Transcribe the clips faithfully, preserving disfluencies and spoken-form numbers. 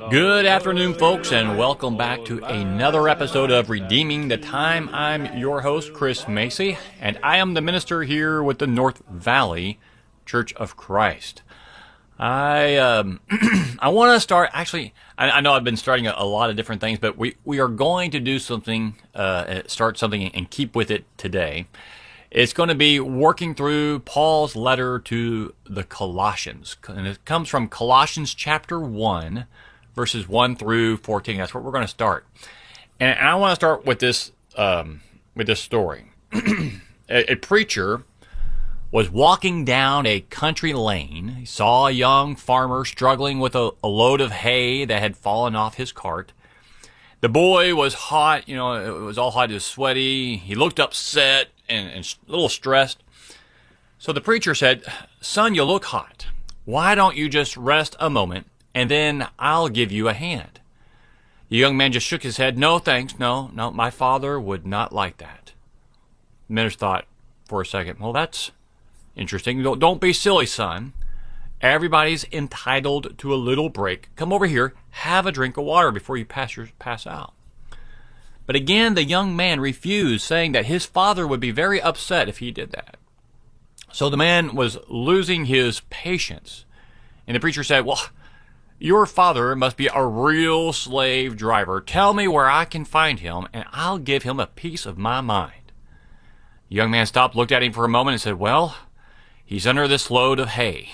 Good afternoon, folks, and welcome back to another episode of Redeeming the Time. I'm your host, Chris Macy, and I am the minister here with the North Valley Church of Christ. I um, I want to start, actually, I, I know I've been starting a, a lot of different things, but we, we are going to do something, uh, start something and keep with it today. It's going to be working through Paul's letter to the Colossians, and it comes from Colossians chapter one, verses one through fourteen. That's where we're going to start. And I want to start with this um, with this story. a, a preacher was walking down a country lane. He saw a young farmer struggling with a, a load of hay that had fallen off his cart. The boy was hot, you know, it was all hot, he was sweaty. He looked upset and, and a little stressed. So the preacher said, "Son, you look hot. Why don't you just rest a moment, and then I'll give you a hand?" The young man just shook his head. "No, thanks. No, no, my father would not like that." The minister thought for a second, well, that's interesting. Don't, don't be silly, son. Everybody's entitled to a little break. Come over here, have a drink of water before you pass, your, pass out. But again, the young man refused, saying that his father would be very upset if he did that. So the man was losing his patience. And the preacher said, "Well, your father must be a real slave driver. Tell me where I can find him, and I'll give him a piece of my mind." The young man stopped, looked at him for a moment, and said, "Well, he's under this load of hay."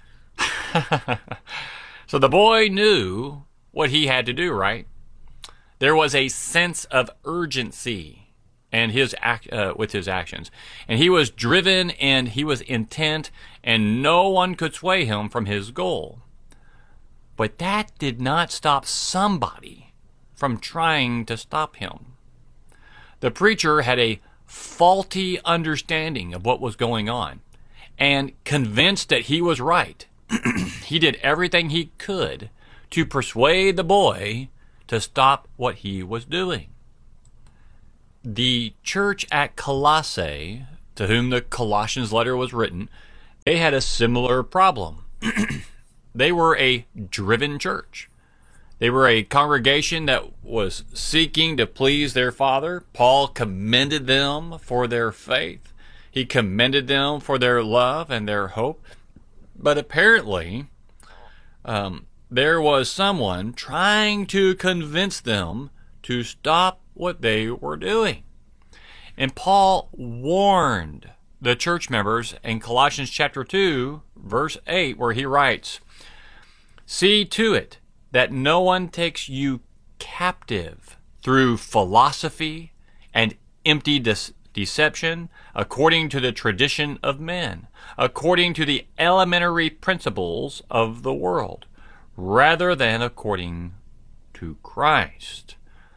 So the boy knew what he had to do, right? There was a sense of urgency and his act, uh, with his actions. And he was driven and he was intent, and no one could sway him from his goal. But that did not stop somebody from trying to stop him. The preacher had a faulty understanding of what was going on, and convinced that he was right, he did everything he could to persuade the boy to stop what he was doing. The church at Colossae, to whom the Colossians letter was written, they had a similar problem. They were a driven church. They were a congregation that was seeking to please their Father. Paul commended them for their faith. He commended them for their love and their hope. But apparently, um, there was someone trying to convince them to stop what they were doing. And Paul warned the church members in Colossians chapter two, verse eight, where he writes, "See to it that no one takes you captive through philosophy and empty dis- deception, according to the tradition of men, according to the elementary principles of the world, rather than according to Christ."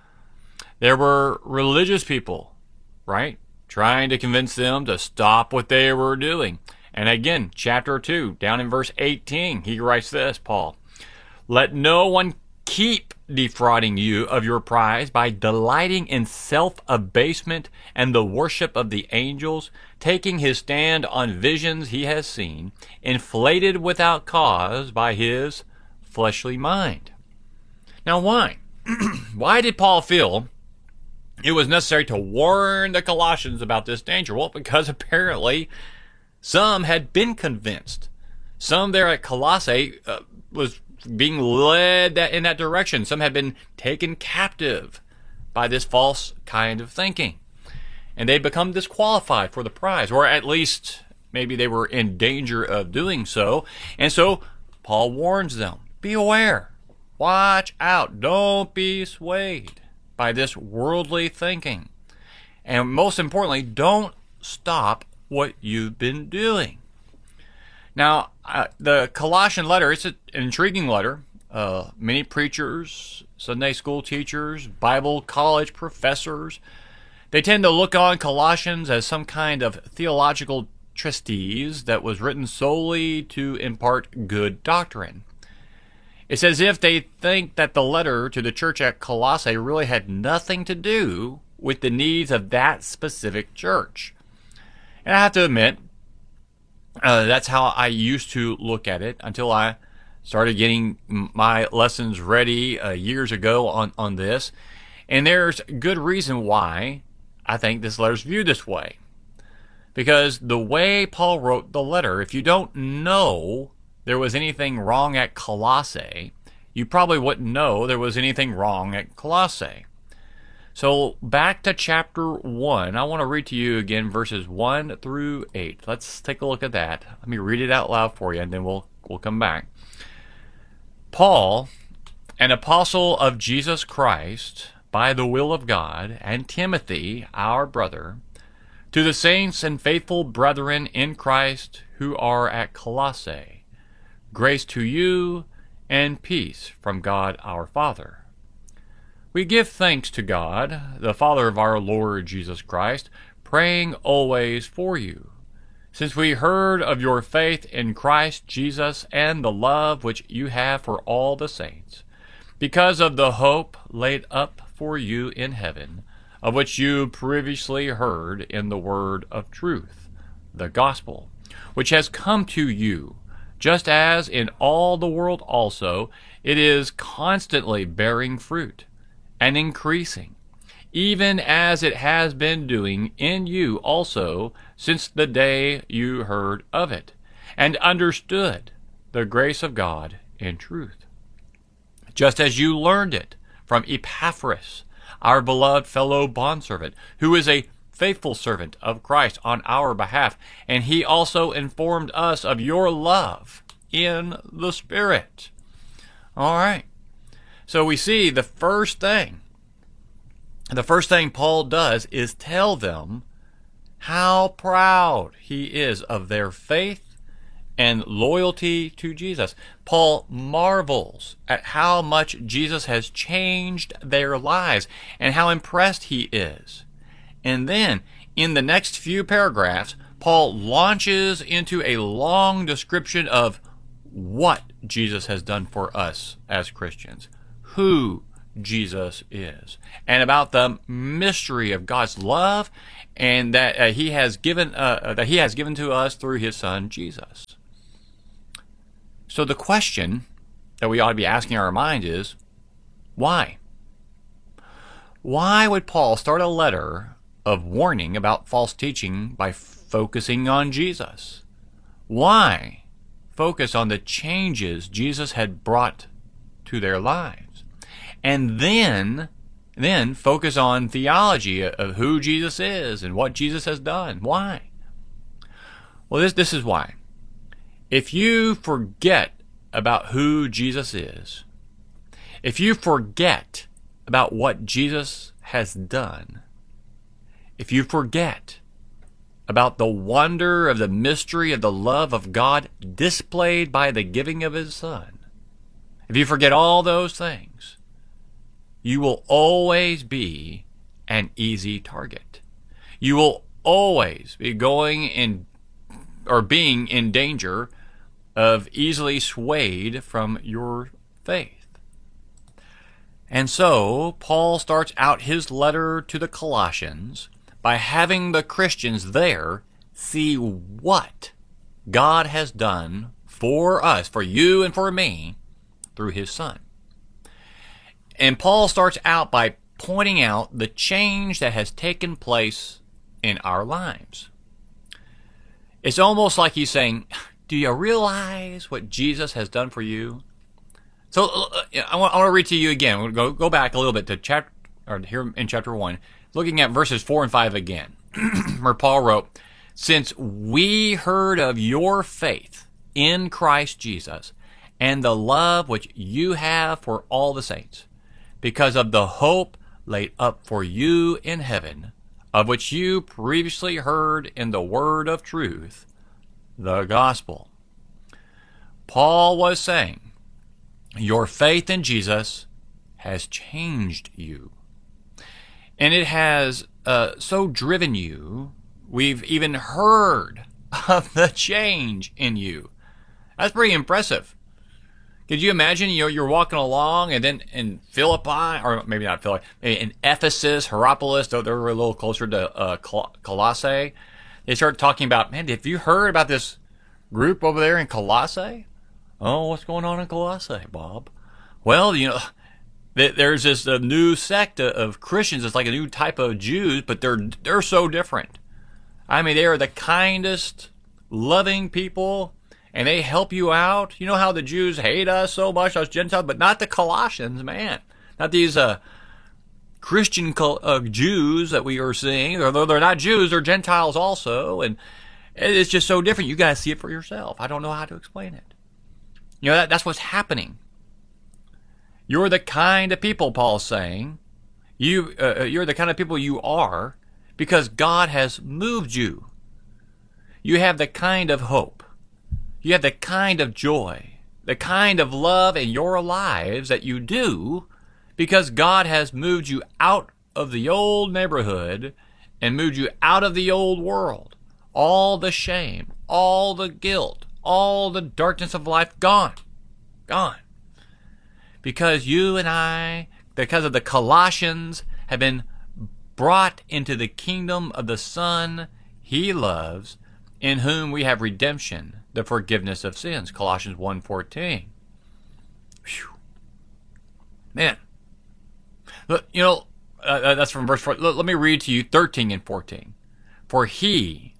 There were religious people, right, trying to convince them to stop what they were doing. And again, chapter two, down in verse eighteen, he writes this, Paul, "Let no one keep defrauding you of your prize by delighting in self-abasement and the worship of the angels, taking his stand on visions he has seen, inflated without cause by his fleshly mind." Now, why? Why did Paul feel it was necessary to warn the Colossians about this danger? Well, because apparently some had been convinced. Some there at Colossae uh, was being led that in that direction. Some had been taken captive by this false kind of thinking, and they become disqualified for the prize, or at least maybe they were in danger of doing so. And so Paul warns them, be aware, watch out, don't be swayed by this worldly thinking, and most importantly, don't stop what you've been doing. Now, uh, the Colossian letter, it's an intriguing letter. Uh, many preachers, Sunday school teachers, Bible college professors, they tend to look on Colossians as some kind of theological treatise that was written solely to impart good doctrine. It's as if they think that the letter to the church at Colossae really had nothing to do with the needs of that specific church. And I have to admit, Uh, that's how I used to look at it until I started getting my lessons ready uh, years ago on, on this. And there's good reason why I think this letter's viewed this way. Because the way Paul wrote the letter, if you don't know there was anything wrong at Colossae, you probably wouldn't know there was anything wrong at Colossae. So back to chapter one, I want to read to you again verses one through eight. Let's take a look at that. Let me read it out loud for you, and then we'll we'll come back. Paul, an apostle of Jesus Christ, by the will of God, and Timothy, our brother, to the saints and faithful brethren in Christ who are at Colossae, grace to you and peace from God our Father. We give thanks to God, the Father of our Lord Jesus Christ, praying always for you, since we heard of your faith in Christ Jesus and the love which you have for all the saints, because of the hope laid up for you in heaven, of which you previously heard in the word of truth, the gospel, which has come to you, just as in all the world also it is constantly bearing fruit and increasing, even as it has been doing in you also since the day you heard of it, and understood the grace of God in truth, just as you learned it from Epaphras, our beloved fellow bondservant, who is a faithful servant of Christ on our behalf, and he also informed us of your love in the Spirit. All right. So we see the first thing, the first thing Paul does is tell them how proud he is of their faith and loyalty to Jesus. Paul marvels at how much Jesus has changed their lives and how impressed he is. And then, in the next few paragraphs, Paul launches into a long description of what Jesus has done for us as Christians, who Jesus is, and about the mystery of God's love and that uh, he has given uh, that he has given to us through his Son Jesus. So the question that we ought to be asking our mind is, why? Why would Paul start a letter of warning about false teaching by focusing on Jesus? Why focus on the changes Jesus had brought to their lives? And then, then focus on theology of who Jesus is and what Jesus has done. Why? Well, this, this is why. If you forget about who Jesus is, if you forget about what Jesus has done, if you forget about the wonder of the mystery of the love of God displayed by the giving of his Son, if you forget all those things, you will always be an easy target. You will always be going in or being in danger of easily swayed from your faith. And so, Paul starts out his letter to the Colossians by having the Christians there see what God has done for us, for you and for me, through his Son. And Paul starts out by pointing out the change that has taken place in our lives. It's almost like he's saying, do you realize what Jesus has done for you? So uh, I, want, I want to read to you again. We'll go, go back a little bit to chapter, or here in chapter one, looking at verses four and five again, where Paul wrote, since we heard of your faith in Christ Jesus and the love which you have for all the saints, because of the hope laid up for you in heaven, of which you previously heard in the word of truth, the gospel. Paul was saying, your faith in Jesus has changed you. And it has uh, so driven you, we've even heard of the change in you. That's pretty impressive. Could you imagine, you know, you're walking along and then in Philippi, or maybe not Philippi, in Ephesus, Hierapolis, though they're a little closer to uh, Col- Colossae, they start talking about, man, have you heard about this group over there in Colossae? Oh, what's going on in Colossae, Bob? Well, you know, there's this uh, new sect of Christians. It's like a new type of Jews, but they're they're so different. I mean, they are the kindest, loving people, and they help you out. You know how the Jews hate us so much, us Gentiles, but not the Colossians, man. Not these uh, Christian uh, Jews that we are seeing. Although they're not Jews, they're Gentiles also, and it's just so different. You guys see it for yourself. I don't know how to explain it. You know, that, that's what's happening. You're the kind of people, Paul's saying. You, uh, you're the kind of people you are because God has moved you. You have the kind of hope. You have the kind of joy, the kind of love in your lives that you do because God has moved you out of the old neighborhood and moved you out of the old world. All the shame, all the guilt, all the darkness of life gone. Gone. Because you and I, because of the Colossians, have been brought into the kingdom of the Son He loves, in whom we have redemption, the forgiveness of sins. Colossians one fourteen. Whew. Man. Look, you know, uh, that's from verse four. Look, let me read to you thirteen and fourteen. For He,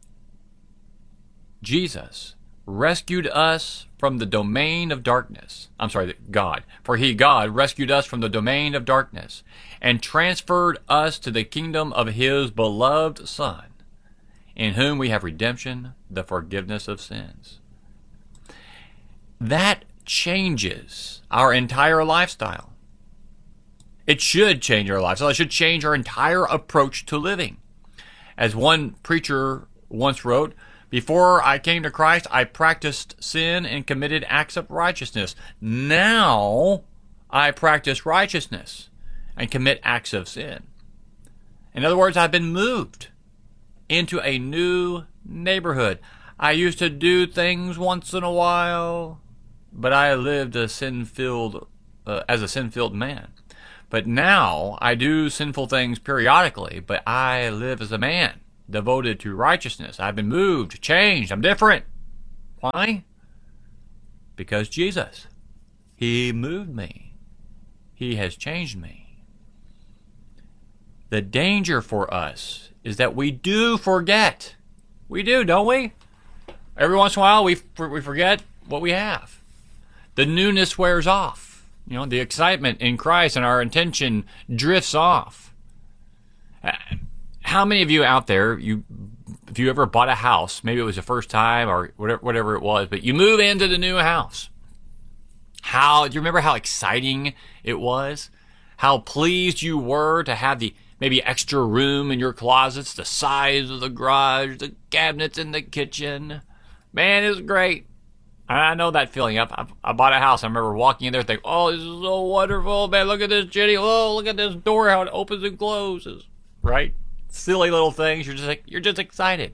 Jesus, rescued us from the domain of darkness. I'm sorry, God. For He, God, rescued us from the domain of darkness and transferred us to the kingdom of His beloved Son, in whom we have redemption, the forgiveness of sins. That changes our entire lifestyle. It should change our lifestyle. It should change our entire approach to living. As one preacher once wrote, before I came to Christ, I practiced sin and committed acts of righteousness. Now I practice righteousness and commit acts of sin. In other words, I've been moved into a new neighborhood. I used to do things once in a while, but I lived a sin-filled, uh, as a sin-filled man. But now I do sinful things periodically, but I live as a man devoted to righteousness. I've been moved, changed. I'm different. Why? Because Jesus. He moved me. He has changed me. The danger for us is that we do forget. We do, don't we? Every once in a while, we we forget what we have. The newness wears off. You know, the excitement in Christ and our intention drifts off. How many of you out there, you, if you ever bought a house, maybe it was the first time or whatever, whatever it was, but you move into the new house. How, do you remember how exciting it was? How pleased you were to have the maybe extra room in your closets, the size of the garage, the cabinets in the kitchen. Man, it was great. I know that feeling. I, I, I bought a house. I remember walking in there thinking, oh, this is so wonderful, man. Look at this, Jenny. Oh, look at this door, how it opens and closes. Right? Silly little things. You're just like, you're just excited.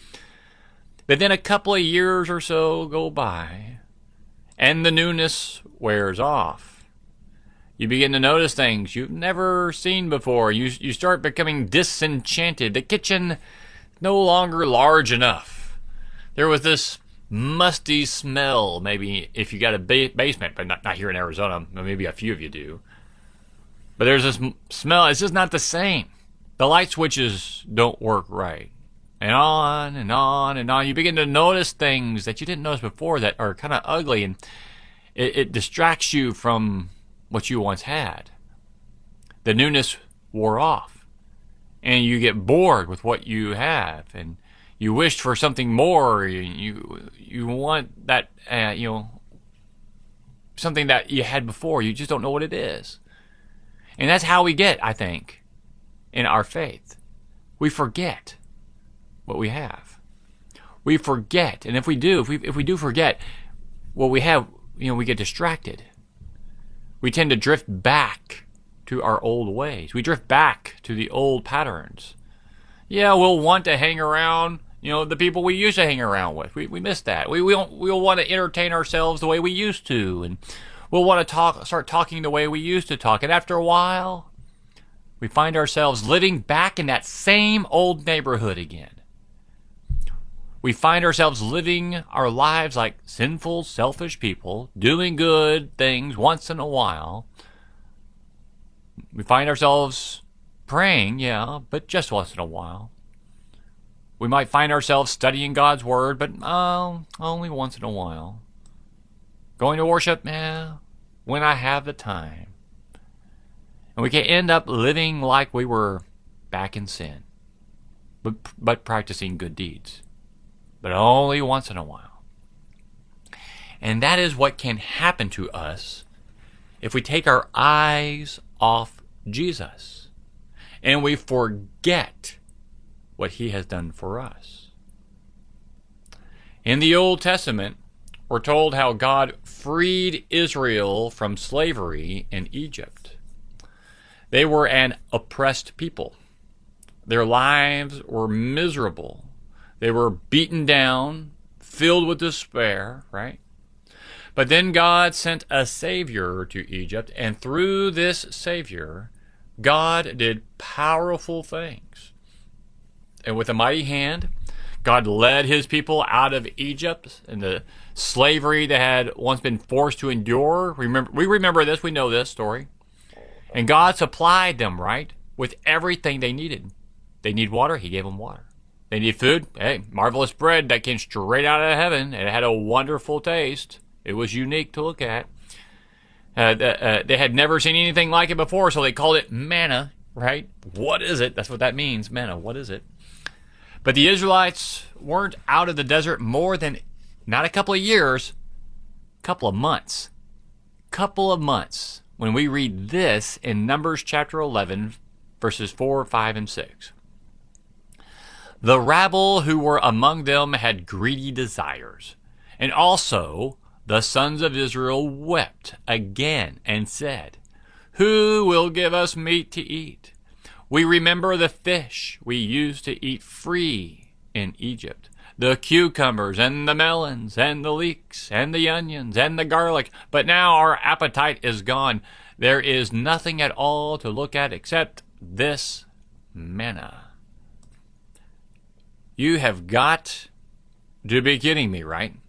But then a couple of years or so go by, and the newness wears off. You begin to notice things you've never seen before. You you start becoming disenchanted. The kitchen no longer large enough. There was this musty smell, maybe if you got a ba- basement, but not, not here in Arizona. Maybe a few of you do. But there's this m- smell. It's just not the same. The light switches don't work right. And on and on and on. You begin to notice things that you didn't notice before that are kind of ugly, and it, it distracts you from what you once had. The newness wore off, and you get bored with what you have, and you wished for something more. You you, you want that, uh, you know, something that you had before. You just don't know what it is. And that's how we get, I think, in our faith. We forget what we have. We forget, and if we do, if we if we do forget what we have, you know, we get distracted. We tend to drift back to our old ways. We drift back to the old patterns. Yeah, we'll want to hang around, you know, the people we used to hang around with. We we miss that. We we don't, we'll want to entertain ourselves the way we used to, and we'll want to talk, start talking the way we used to talk. And after a while, we find ourselves living back in that same old neighborhood again. we find ourselves living our lives like sinful, selfish people, doing good things once in a while. We find ourselves praying, yeah, but just once in a while. We might find ourselves studying God's Word, but oh, only once in a while. Going to worship, yeah, when I have the time. And we can end up living like we were back in sin, but, but practicing good deeds, but only once in a while. And that is what can happen to us if we take our eyes off Jesus and we forget what he has done for us. In the Old Testament, we're told how God freed Israel from slavery in Egypt. They were an oppressed people. Their lives were miserable. They were beaten down, filled with despair, right? But then God sent a Savior to Egypt, and through this Savior, God did powerful things. And with a mighty hand, God led his people out of Egypt and the slavery they had once been forced to endure. Remember, we remember this, we know this story. And God supplied them, right, with everything they needed. They need water, he gave them water. They need food, hey, marvelous bread that came straight out of heaven. It had a wonderful taste. It was unique to look at. Uh, the, uh, they had never seen anything like it before, so they called it manna, right? What is it? That's what that means, manna. What is it? But the Israelites weren't out of the desert more than, not a couple of years, a couple of months. Couple of months. When we read this in Numbers chapter eleven, verses four, five, and six. The rabble who were among them had greedy desires, and also the sons of Israel wept again and said, "Who will give us meat to eat? We remember the fish we used to eat free in Egypt, the cucumbers and the melons and the leeks and the onions and the garlic. But now our appetite is gone. There is nothing at all to look at except this manna." You have got to be kidding me, right?